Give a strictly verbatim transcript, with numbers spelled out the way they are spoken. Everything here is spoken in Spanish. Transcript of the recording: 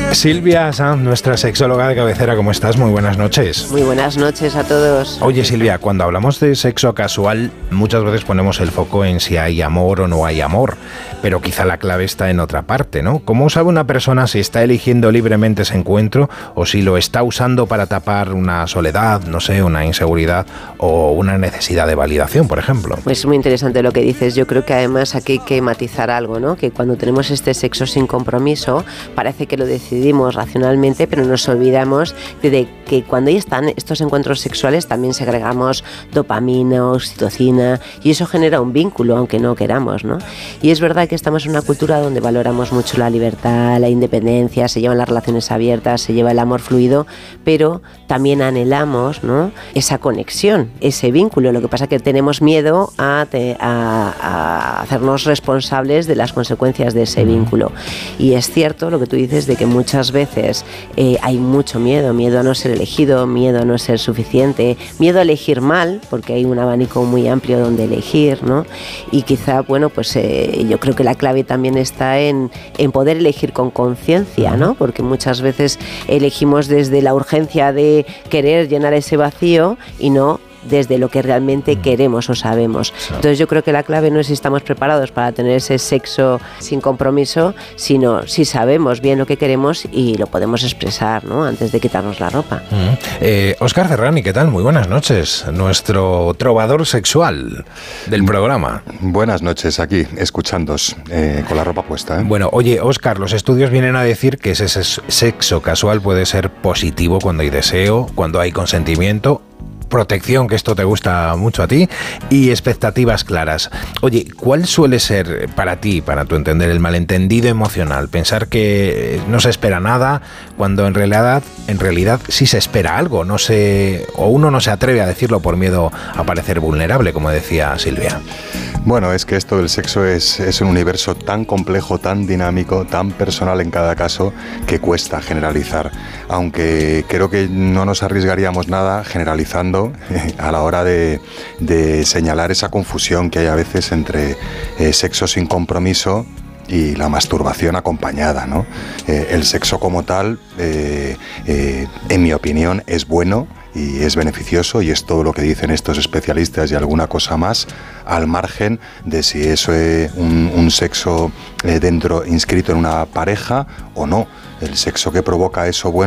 Silvia Sanz, nuestra sexóloga de cabecera, ¿cómo estás? Muy buenas noches. Muy buenas noches a todos. Oye, Silvia, cuando hablamos de sexo casual, muchas veces ponemos el foco en si hay amor o no hay amor, pero quizá la clave está en otra parte, ¿no? ¿Cómo sabe una persona si está eligiendo libremente ese encuentro o si lo está usando para tapar una soledad, no sé, una inseguridad o una necesidad de validación, por ejemplo? Pues muy interesante lo que dices. Yo creo que además aquí hay que matizar algo, ¿no? Que cuando tenemos este sexo sin compromiso, parece que lo decidimos racionalmente, pero nos olvidamos de que cuando ahí están estos encuentros sexuales también segregamos dopamina, oxitocina, y eso genera un vínculo, aunque no queramos, ¿no? Y es verdad que estamos en una cultura donde valoramos mucho la libertad, la independencia, se llevan las relaciones abiertas, se lleva el amor fluido, pero también anhelamos, ¿no?, esa conexión, ese vínculo. Lo que pasa es que tenemos miedo a, te, a, a hacernos responsables de las consecuencias de ese vínculo. Y es cierto lo que tú dices de que muchas veces eh, hay mucho miedo, miedo a no ser elegido, miedo a no ser suficiente, miedo a elegir mal, porque hay un abanico muy amplio donde elegir, ¿no? Y quizá, bueno, pues eh, yo creo que la clave también está en, en poder elegir con conciencia, ¿no? Porque muchas veces elegimos desde la urgencia de querer llenar ese vacío y no desde lo que realmente queremos o sabemos. Entonces yo creo que la clave no es si estamos preparados para tener ese sexo sin compromiso, sino si sabemos bien lo que queremos y lo podemos expresar, ¿no?, antes de quitarnos la ropa. Mm. Eh, Óscar Ferrani, ¿qué tal? Muy buenas noches. Nuestro trovador sexual del programa. Buenas noches, aquí, escuchándos, eh, con la ropa puesta, ¿eh? Bueno, oye, Óscar, los estudios vienen a decir que ese sexo casual puede ser positivo cuando hay deseo, cuando hay consentimiento, protección, que esto te gusta mucho a ti, y expectativas claras. Oye, ¿cuál suele ser para ti, para tu entender, el malentendido emocional? Pensar que no se espera nada cuando en realidad, en realidad sí se espera algo, no se, o uno no se atreve a decirlo por miedo a parecer vulnerable, como decía Silvia. Bueno, es que esto del sexo es, es un universo tan complejo, tan dinámico, tan personal en cada caso, que cuesta generalizar. Aunque creo que no nos arriesgaríamos nada generalizando eh, a la hora de, de señalar esa confusión que hay a veces entre eh, sexo sin compromiso y la masturbación acompañada, ¿no? Eh, el sexo como tal, eh, eh, en mi opinión, es bueno y es beneficioso, y es todo lo que dicen estos especialistas y alguna cosa más, al margen de si eso es un, un sexo eh, dentro inscrito en una pareja o no. El sexo que provoca eso bueno